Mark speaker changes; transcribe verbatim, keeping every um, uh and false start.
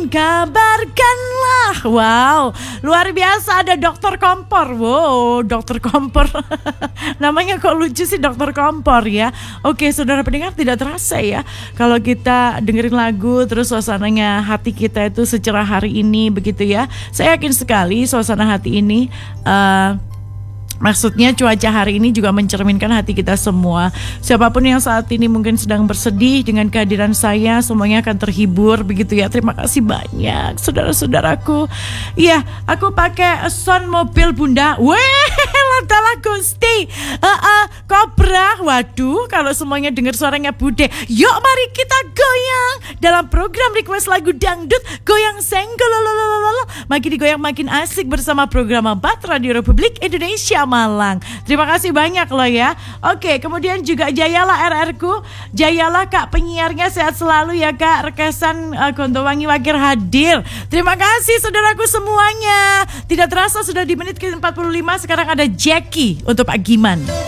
Speaker 1: kabarkanlah. Wow, luar biasa, ada dokter kompor. Wow, dokter kompor. Namanya kok lucu sih, dokter kompor ya. Oke, saudara pendengar, tidak terasa ya kalau kita dengerin lagu terus suasananya hati kita itu secerah hari ini begitu ya. Saya yakin sekali suasana hati ini uh, maksudnya cuaca hari ini juga mencerminkan hati kita semua. Siapapun yang saat ini mungkin sedang bersedih, dengan kehadiran saya semuanya akan terhibur begitu ya. Terima kasih banyak saudara-saudaraku. Iya, aku pakai sound mobil Bunda. Weh, ladalah Gusti. Uh, uh, Kobra. Waduh, kalau semuanya dengar suaranya Bude. Yuk mari kita goyang dalam program request lagu dangdut Goyang Senggol. Makin digoyang makin asik bersama program Bat Radio Republik Indonesia Malang. Terima kasih banyak loh ya. Oke, kemudian juga Jayala R R ku. Jayala Kak penyiarnya sehat selalu ya Kak. Rekesan uh, Gondowangi Wakir hadir. Terima kasih saudaraku semuanya. Tidak terasa sudah di menit ke empat puluh lima. Sekarang ada Jackie untuk Pak Giman.